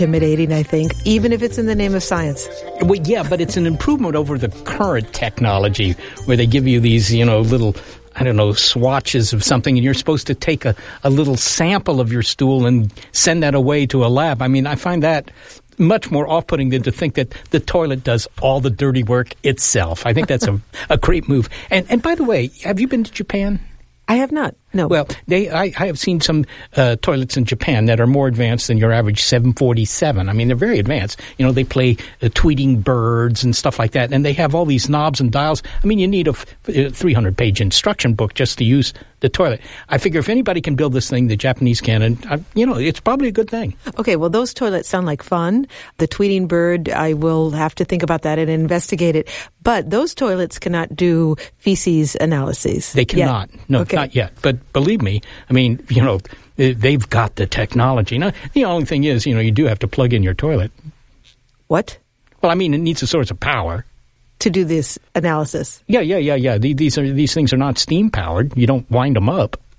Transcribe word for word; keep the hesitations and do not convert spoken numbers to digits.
intimidating, I think, even if it's in the name of science. Well, yeah, but it's an improvement over the current technology where they give you these, you know, little, I don't know, swatches of something, and you're supposed to take a, a little sample of your stool and send that away to a lab. I mean, I find that much more off-putting than to think that the toilet does all the dirty work itself. I think that's a, a great move. And, and by the way, have you been to Japan? I have not, no. Well, they, I, I have seen some uh, toilets in Japan that are more advanced than your average seven forty-seven. I mean, they're very advanced. You know, they play uh, tweeting birds and stuff like that, and they have all these knobs and dials. I mean, you need a three hundred page instruction book just to use the toilet. I figure if anybody can build this thing, the Japanese can, and, uh, you know, it's probably a good thing. Okay, well, those toilets sound like fun. The tweeting bird, I will have to think about that and investigate it. But those toilets cannot do feces analyses. They cannot. Yet. No, okay. Not yet. But believe me, I mean, you know, they've got the technology. Now, the only thing is, you know, you do have to plug in your toilet. What? Well, I mean, it needs a source of power. To do this analysis? Yeah, yeah, yeah, yeah. These are these things are not steam powered. You don't wind them up.